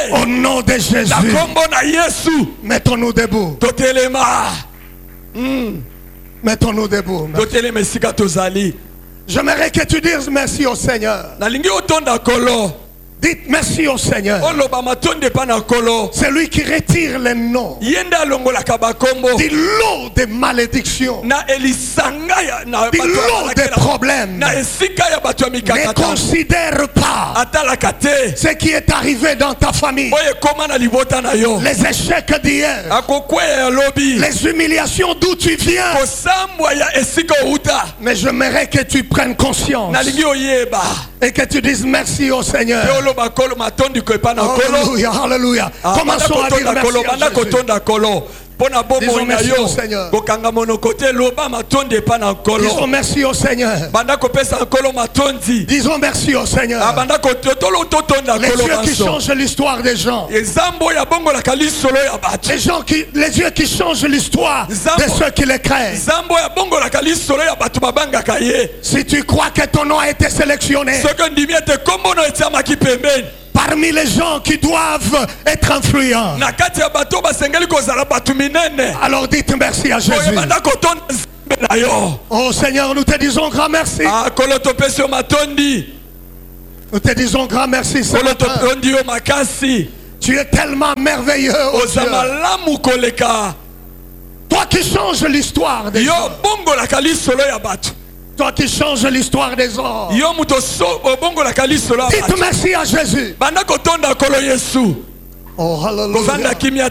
Au nom de Jésus. Mettons-nous debout. Mettons-nous debout. J'aimerais que tu dises merci au Seigneur. Dites merci au Seigneur. C'est lui qui retire les noms. Dit l'eau des malédictions. Dit l'eau des problèmes. Ne considère pas ce qui est arrivé dans ta famille. Les échecs d'hier. Les humiliations d'où tu viens. Mais j'aimerais que tu prennes conscience. Et que tu dises merci au Seigneur. Alléluia, alléluia. Commençons à dire merci à Jésus. Disons merci au Seigneur. Disons merci au Seigneur. Disons merci au Seigneur. Les dieux qui changent l'histoire des gens. Les dieux qui changent l'histoire de ceux qui les craignent. Si tu crois que ton nom a été sélectionné parmi les gens qui doivent être influents, alors dites merci à Jésus. Oh Seigneur, nous te disons grand merci. Nous te disons grand merci, Seigneur. Tu es tellement merveilleux, oh Dieu. Toi qui changes l'histoire des gens. Toi qui changes l'histoire des hommes. Dites merci à Jésus. Oh, hallelujah.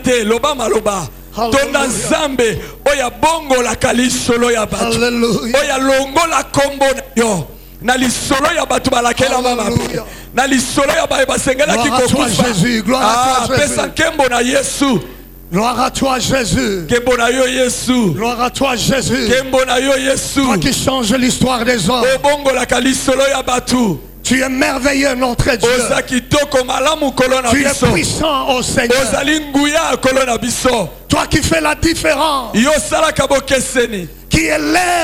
Gloire à toi Jésus. Gloire à toi Jésus. Toi qui changes l'histoire des hommes. Tu es merveilleux notre Dieu. Tu es puissant au Seigneur. Toi qui fais la différence. Qui élève